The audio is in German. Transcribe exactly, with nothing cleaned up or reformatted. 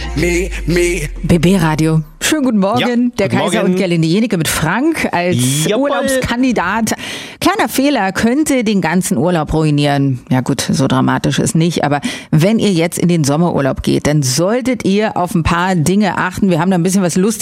me, me. B B Radio. Schönen guten Morgen. Ja, der guten Kaiser Morgen. und Gerlinde Jenike mit Frank als Jawohl. Urlaubskandidat. Kleiner Fehler könnte den ganzen Urlaub ruinieren. Ja gut, so dramatisch ist nicht. Aber wenn ihr jetzt in den Sommerurlaub geht, dann solltet ihr auf ein paar Dinge achten. Wir haben da ein bisschen was Lustiges